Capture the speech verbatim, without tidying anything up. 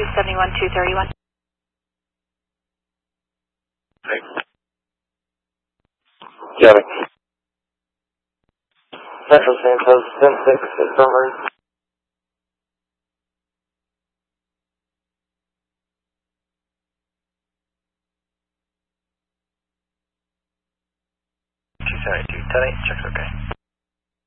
seventy-one, two thirty-one. Kevin. Central Santos, ten six, summary. two seventy-two, ten eight, checks okay.